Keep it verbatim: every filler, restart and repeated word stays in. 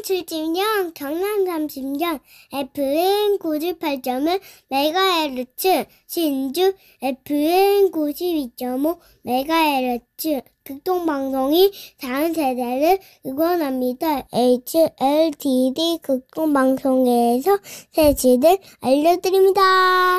칠십 년, 경남 삼십 년, 에프엠 구십팔 점 일 메가헤르츠, 신주 에프엠 구십이 점 오 메가헤르츠, 극동방송이 다음 세대를 응원합니다. 에이치엘티디 극동방송에서 새치들 알려드립니다.